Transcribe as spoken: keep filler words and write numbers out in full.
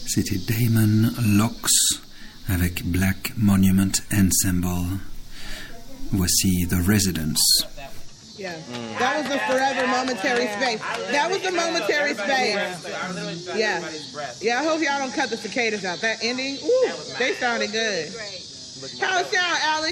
C'était Damon Locks avec Black Monument Ensemble. Voici The Residents. Yeah, that was a forever momentary space. That was the momentary space. Yeah, yeah. I hope y'all don't cut the cicadas out. That ending, ooh, they sounded good. How it sound, Alex?